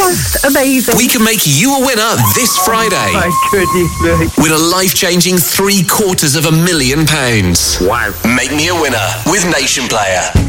just amazing. We can make you a winner this Friday. My goodness me. Win a life-changing £750,000. Wow. Make me a winner with Nation Player.